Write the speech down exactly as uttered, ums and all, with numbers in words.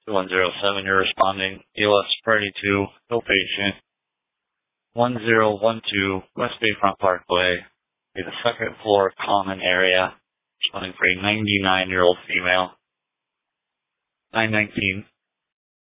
one zero seven, you're responding. E L S Priority two, no patient. one zero one two, West Bayfront Parkway, the second floor common area, responding for a ninety-nine-year-old female. nine nineteen.